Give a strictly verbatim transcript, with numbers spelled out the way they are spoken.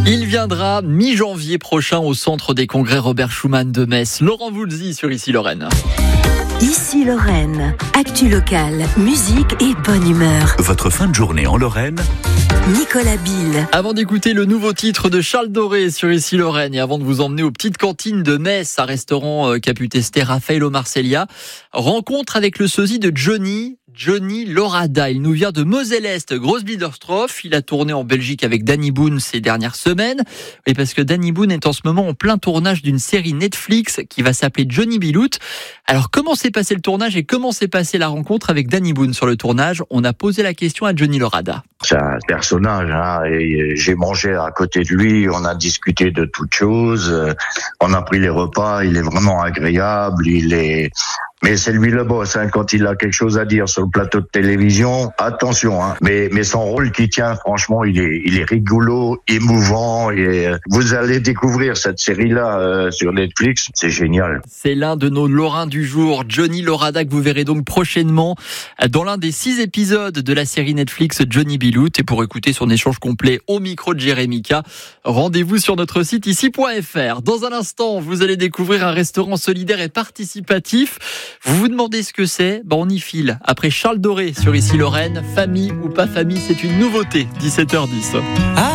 Il viendra mi-janvier prochain au centre des congrès Robert Schuman de Metz. Laurent Voulzy sur Ici Lorraine. Ici Lorraine, actu locale, musique et bonne humeur. Votre fin de journée en Lorraine, Nicolas Bill. Avant d'écouter le nouveau titre de Charles Doré sur Ici Lorraine et avant de vous emmener aux petites cantines de Metz, un restaurant qu'a pu tester Raffaello Marcellia, rencontre avec le sosie de Johnny, Johnny Lorada. Il nous vient de Moselle-Est, Grosse-Biederstroff. Il a tourné en Belgique avec Danny Boone ces dernières semaines. Et parce que Danny Boone est en ce moment en plein tournage d'une série Netflix qui va s'appeler Johnny B. Loot. Alors comment s'est passé le tournage et comment s'est passée la rencontre avec Danny Boone sur le tournage? On a posé la question à Johnny Lorada. C'est un personnage, hein, et j'ai mangé à côté de lui, on a discuté de toutes choses, on a pris les repas, il est vraiment agréable, il est... Mais c'est lui le boss, hein, quand il a quelque chose à dire sur le plateau de télévision, attention, hein. Mais, mais son rôle qui tient, franchement, il est, il est rigolo, émouvant, et euh, vous allez découvrir cette série-là euh, sur Netflix, c'est génial. C'est l'un de nos Lorrains du jour, Johnny Lorada, que vous verrez donc prochainement dans l'un des six épisodes de la série Netflix Johnny B. Loot. Et pour écouter son échange complet au micro de Jérémika, rendez-vous sur notre site ici point f r. Dans un instant, vous allez découvrir un restaurant solidaire et participatif. Vous vous demandez ce que c'est? Ben on y file. Après Charles Doré sur Ici Lorraine, famille ou pas famille, c'est une nouveauté. dix-sept heures dix.